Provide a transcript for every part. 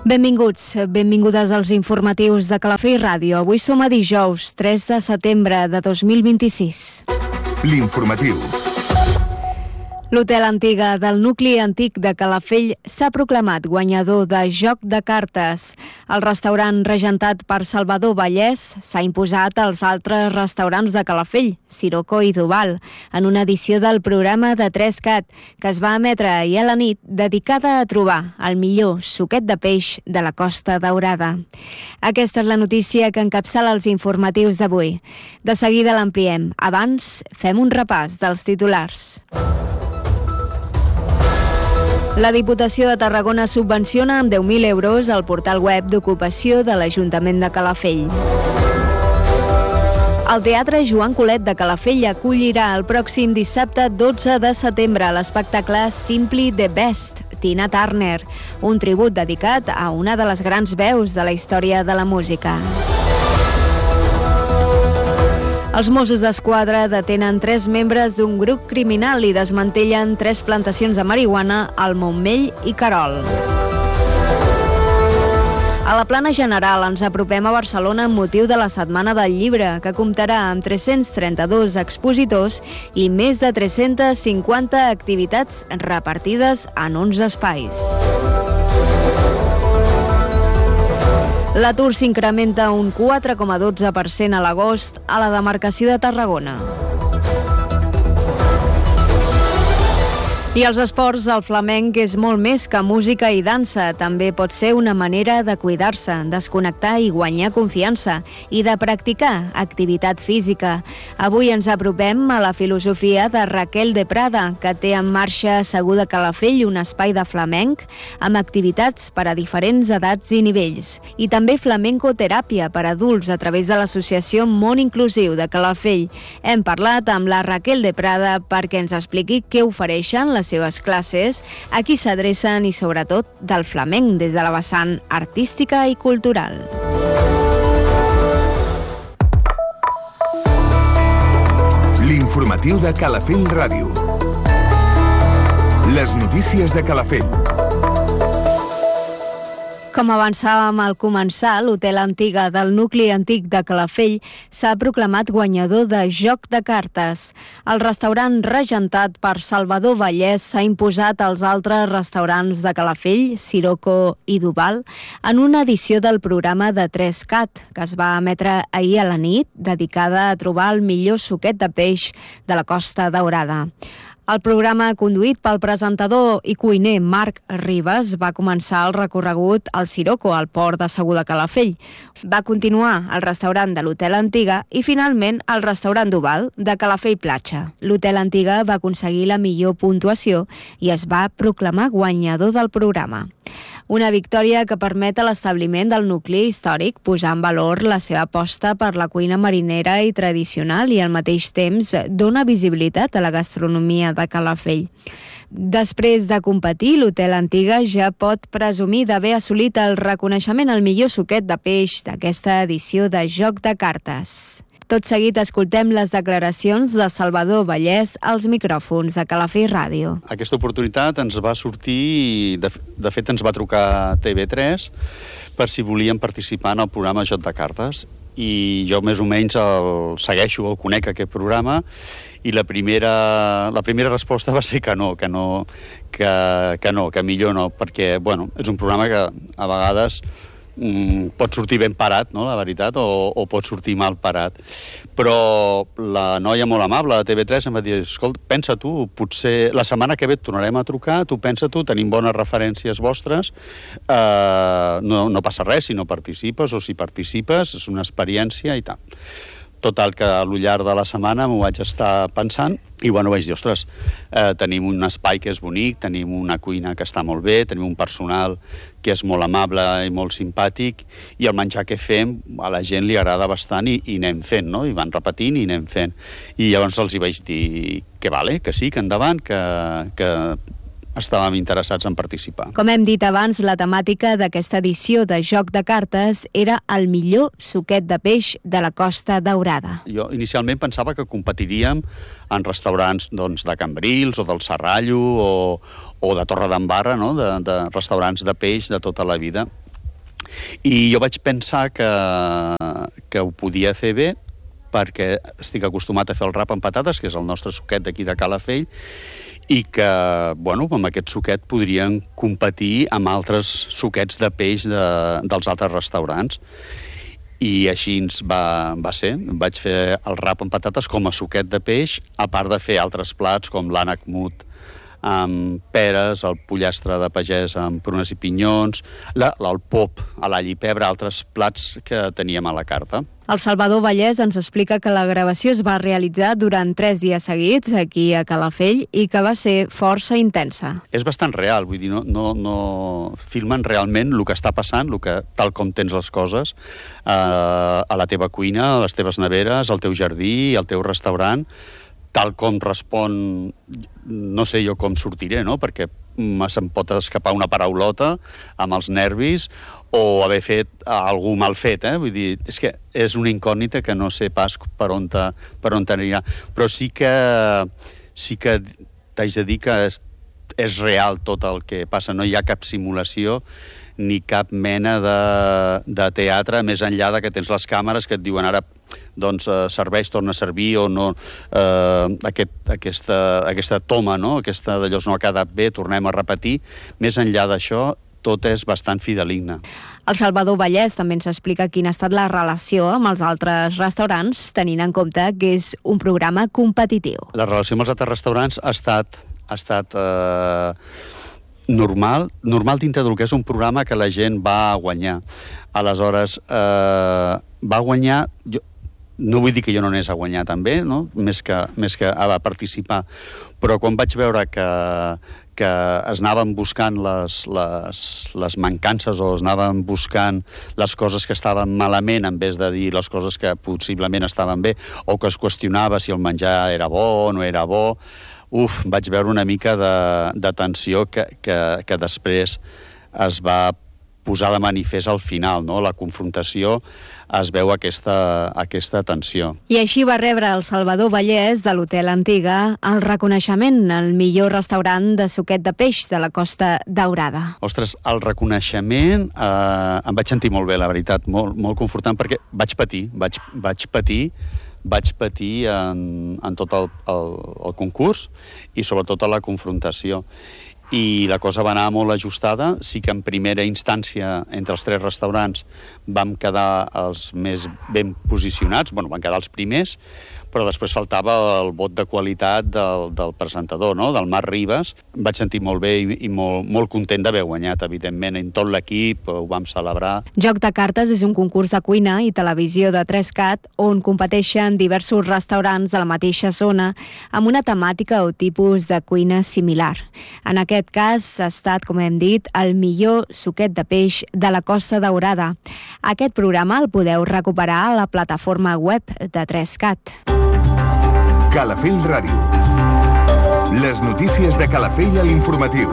Benvingudes als informatius de Calafell Ràdio. Avui som a dijous, 3 de setembre de 2026. L'informatiu. L'Hotel Antiga del nucli antic de Calafell s'ha proclamat guanyador de Joc de Cartes. El restaurant regentat per Salvador Vallès s'ha imposat als altres restaurants de Calafell, Sirocco i Duval, en una edició del programa de 3CAT, que es va emetre ahir a la nit, dedicada a trobar el millor suquet de peix de la Costa Daurada. Aquesta és la notícia que encapçala els informatius d'avui. De seguida l'ampliem. Abans, fem un repàs dels titulars. La Diputació de Tarragona subvenciona amb 10.000 euros el portal web d'ocupació de l'Ajuntament de Calafell. El Teatre Joan Colet de Calafell acollirà el pròxim dissabte 12 de setembre l'espectacle Simply the Best, Tina Turner, un tribut dedicat a una de les grans veus de la història de la música. Els Mossos d'Esquadra detenen 3 membres d'un grup criminal i desmantellen 3 plantacions de marihuana al Montmell i Querol. A la plana general ens apropem a Barcelona amb motiu de la Setmana del Llibre, que comptarà amb 332 expositors i més de 350 activitats repartides en 11 espais. L'atur s'incrementa un 4,12% a l'agost a la demarcació de Tarragona. I els esports, el flamenc és molt més que música i dansa. També pot ser una manera de cuidar-se, desconnectar i guanyar confiança i de practicar activitat física. Avui ens apropem a la filosofia de Raquel de Prada, que té en marxa asseguda a Calafell un espai de flamenc amb activitats per a diferents edats i nivells. I també flamencoteràpia per a adults a través de l'associació Món Inclusiu de Calafell. Hem parlat amb la Raquel de Prada perquè ens expliqui què ofereixen les seves classes, a qui s'adrecen i, sobretot, del flamenc des de la vessant artística i cultural. L'informatiu de Calafell Ràdio. Les notícies de Calafell. Com avançàvem al començar, l'Hotel Antiga del nucli antic de Calafell s'ha proclamat guanyador de Joc de Cartes. El restaurant regentat per Salvador Vallès s'ha imposat als altres restaurants de Calafell, Sirocco i Duval, en una edició del programa de 3CAT, que es va emetre ahir a la nit, dedicada a trobar el millor suquet de peix de la Costa Daurada. El programa, conduït pel presentador i cuiner Marc Ribas, va començar el recorregut al Sirocco, al port de Segur de Calafell. Va continuar al restaurant de l'Hotel Antiga i, finalment, al restaurant Duval de Calafell Platja. L'Hotel Antiga va aconseguir la millor puntuació i es va proclamar guanyador del programa. Una victòria que permet a l'establiment del nucli històric posar en valor la seva aposta per la cuina marinera i tradicional i al mateix temps dona visibilitat a la gastronomia de Calafell. Després de competir, l'Hotel Antiga ja pot presumir d'haver assolit el reconeixement al millor suquet de peix d'aquesta edició de Joc de Cartes. Tot seguit escoltem les declaracions de Salvador Vallès als micròfons de Calafell Ràdio. Aquesta oportunitat ens va sortir, de fet ens va trucar TV3 per si volíem participar en el programa Joc de Cartes. I jo més o menys el segueixo, el conec aquest programa, i la primera resposta va ser que millor no, perquè és un programa que a vegades pot sortir ben parat, no, la veritat, o pot sortir mal parat. Però la noia molt amable de TV3 em va dir: escolta, pensa tu, potser la setmana que ve et tornarem a trucar, tu pensa tu, tenim bones referències vostres, no passa res si no participes, o si participes, és una experiència i tal. Total, que a lo llarg de la setmana m'ho vaig estar pensant i vaig dir, ostres, tenim un espai que és bonic, tenim una cuina que està molt bé, tenim un personal que és molt amable i molt simpàtic, i el menjar que fem a la gent li agrada bastant i anem fent, no? I van repetint i anem fent. I llavors els hi vaig dir que vale, que sí, que endavant, que estàvem interessats en participar. Com hem dit abans, la temàtica d'aquesta edició de Joc de Cartes era el millor suquet de peix de la Costa Daurada. Jo inicialment pensava que competiríem en restaurants de Cambrils o del Serrallo o de Torredembarra, no? De restaurants de peix de tota la vida. I jo vaig pensar que ho podia fer bé, perquè estic acostumat a fer el rap amb patates, que és el nostre suquet d'aquí de Calafell, i que, bueno, amb aquest suquet podrien competir amb altres suquets de peix dels altres restaurants. I així va ser. Vaig fer el rap amb patates com a suquet de peix, a part de fer altres plats com l'ànec mut amb peres, el pollastre de pagès amb prunes i pinyons, el pop a l'all i pebre, altres plats que teníem a la carta. El Salvador Vallès ens explica que la gravació es va realitzar durant 3 dies seguits aquí a Calafell i que va ser força intensa. És bastant real, vull dir, no filmen realment el que està passant, tal com tens les coses a la teva cuina, a les teves neveres, al teu jardí, al teu restaurant, tal com respon, no sé jo com sortiré, no? Perquè se'm pot escapar una paraulota amb els nervis o haver fet algú mal fet, Vull dir, és que és una incògnita que no sé pas per on anirà. Però sí que t'haig de dir que és real tot el que passa, no hi ha cap simulació ni cap mena de teatre, més enllà de que tens les càmeres que et diuen ara doncs serveix, torna a servir o no, aquesta toma, no? Aquesta d'allò no ha quedat bé, tornem a repetir. Més enllà d'això, tot és bastant fideligne. El Salvador Vallès també ens explica quina ha estat la relació amb els altres restaurants, tenint en compte que és un programa competitiu. La relació amb els altres restaurants ha estat normal dintre del que és un programa que la gent va guanyar. Aleshores, va guanyar... No vull dir que jo no anés a guanyar també, no? Més que a participar, però quan vaig veure que es anaven buscant les mancances o es anaven buscant les coses que estaven malament en vez de dir les coses que possiblement estaven bé, o que es qüestionava si el menjar era bo o no era bo, vaig veure una mica de tensió que després es va posar de manifest al final, no? La confrontació, es veu aquesta tensió. I així va rebre el Salvador Vallès de l'Hotel Antiga el reconeixement al millor restaurant de suquet de peix de la Costa Daurada. Ostres, el reconeixement em vaig sentir molt bé, la veritat, molt confortant, perquè vaig patir en tot el concurs i sobretot a la confrontació. I la cosa va anar molt ajustada. Sí que en primera instància, entre els 3 restaurants, vam quedar els més ben posicionats, van quedar els primers, però després faltava el vot de qualitat del presentador, no? Del Marc Ribas. Em vaig sentir molt bé i molt content d'haver guanyat, evidentment. En tot l'equip ho vam celebrar. Joc de cartes és un concurs de cuina i televisió de 3CAT on competeixen diversos restaurants de la mateixa zona amb una temàtica o tipus de cuina similar. En aquest cas ha estat, com hem dit, el millor suquet de peix de la Costa Daurada. Aquest programa el podeu recuperar a la plataforma web de 3CAT. Calafell Ràdio. Les notícies de Calafell a l'informatiu.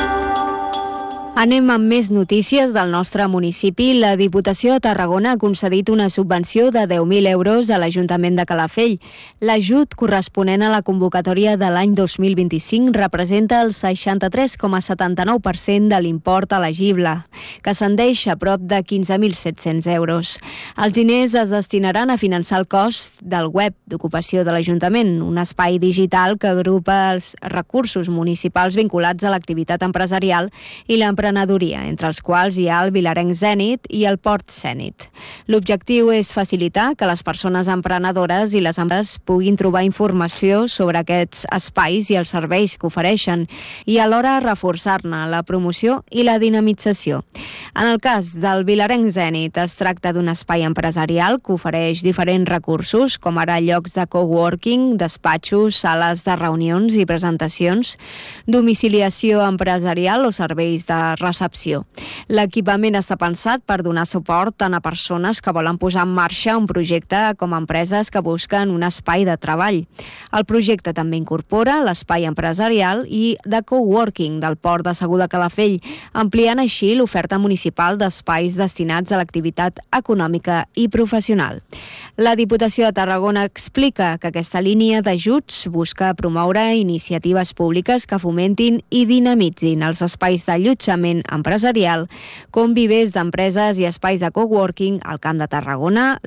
Anem amb més notícies del nostre municipi. La Diputació de Tarragona ha concedit una subvenció de 10.000 euros a l'Ajuntament de Calafell. L'ajut corresponent a la convocatòria de l'any 2025 representa el 63,79% de l'import elegible, que ascendeix a prop de 15.700 euros. Els diners es destinaran a finançar el cost del web d'ocupació de l'Ajuntament, un espai digital que agrupa els recursos municipals vinculats a l'activitat empresarial i l'emprenedoria, entre els quals hi ha el Vilarenc Zenit i el Port Zenit. L'objectiu és facilitar que les persones emprenedores i les empreses puguin trobar informació sobre aquests espais i els serveis que ofereixen i alhora reforçar-ne la promoció i la dinamització. En el cas del Vilarenc Zenit es tracta d'un espai empresarial que ofereix diferents recursos, com ara llocs de coworking, despatxos, sales de reunions i presentacions, domiciliació empresarial o serveis de recepció. L'equipament està pensat per donar suport tant a persones que volen posar en marxa un projecte com a empreses que busquen un espai de treball. El projecte també incorpora l'espai empresarial i de coworking del Port de Segur de Calafell, ampliant així l'oferta municipal d'espais destinats a l'activitat econòmica i professional. La Diputació de Tarragona explica que aquesta línia d'ajuts busca promoure iniciatives públiques que fomentin i dinamitzin els espais d'allotjament desenvolupament empresarial, com vivers d'empreses i espais de coworking al Camp de Tarragona,